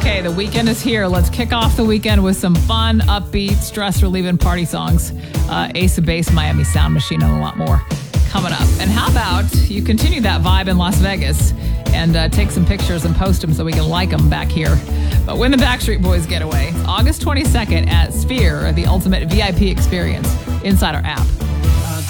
Okay, the weekend is here. Let's kick off the weekend with some fun, upbeat, stress-relieving party songs. Ace of Base, Miami Sound Machine, and a lot more coming up. And how about you continue that vibe in Las Vegas and take some pictures and post them so we can like them back here. But when the Backstreet Boys get away, August 22nd at Sphere, the ultimate VIP experience inside our app.